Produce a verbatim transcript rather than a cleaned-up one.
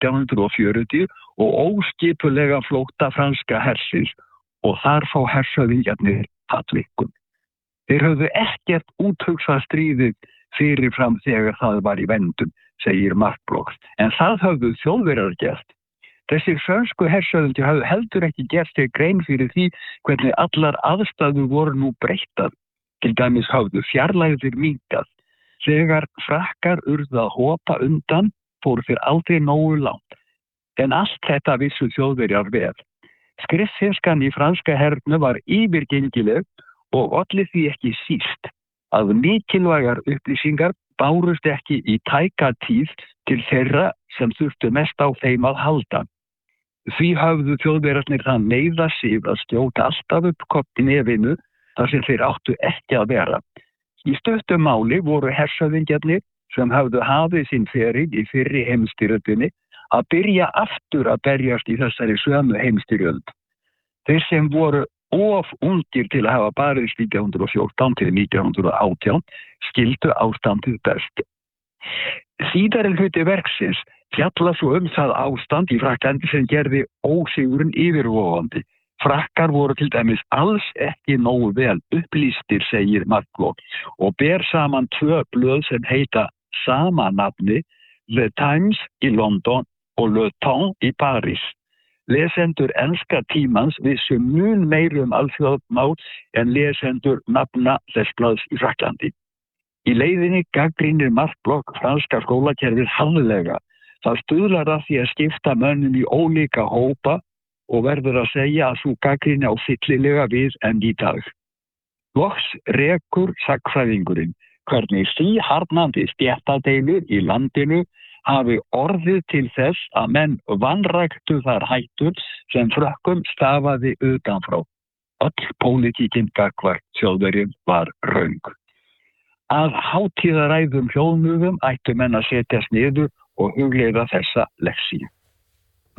nítján hundruð fjörutíu og óskipulega flótta franska hersins og þar fá hershöfðingjarnir fallvikun. Þeir höfðu ekkert úthugsað stríðið fyrirfram þegar það var í vendum, segir Mark Bloch, en það höfðu Þjóðverjar gert. Þessir frönsku hershöfðingjar höfðu heldur ekki gert sér grein fyrir því hvernig allar aðstæður voru nú breyttar. Til dæmis höfðu fjarlægðir minnkað. Þegar Frakkar urðu að hopa undan fóru þeir aldrei nógu langt. En allt þetta vissu Þjóðverjar vel. Skriffinnskan í franska hernum var yfirgengileg og olli því ekki síst að mikilvægar upplýsingar bárust ekki í tæka tíð til þeirra sem þurftu mest á þeim að halda. Því höfðu Þjóðverjarnir það neyða sig að skjóta alltaf upp kopp í nefinu þar sem þeir áttu ekki að vera. Í stuttu máli voru hershöfðingjarnir sem höfðu hafið sinn feril í fyrri heimsstyrjöldinni að byrja aftur að berjast í þessari sömu heimsstyrjöld. Þeir sem voru of ungir til að hafa barist nítján hundruð fjórtán til nítján hundruð átján skildu ástandið best. Síðari hluti verksins fjalla svo um það ástand í Frakklandi sem gerði ósigurinn yfirvofandi. Frakkar voru til dæmis alls ekki nógu vel upplýstir, segir Mark Bloch, og ber saman tvö blöð sem heita sama nafni, The Times í London og Le Temps í París. Lesendur enska tímans vissu mun meira um alþjóðamál en lesendur nafna þess blaðs í Frakklandi. Í leiðinni gagnrýnir Mark Bloch franska skólakerfið harðlega. Það stuðlar að því að skipta mönnum í ólíka hópa og verður að segja að sú gagnrýni á fyllilega við enn í dag. Loks rekur sagnfræðingurinn hvernig síharðnandi stéttadeilur í landinu hafi orðið til þess að menn vanræktu þær hættur sem Frökkum stafaði utanfrá. Öll pólitíkin gagnvart Þjóðverjum var röng. Að hátíðaræðum hljóðnugum ættu menn að setjast niður og hugleiða þessa lexíu.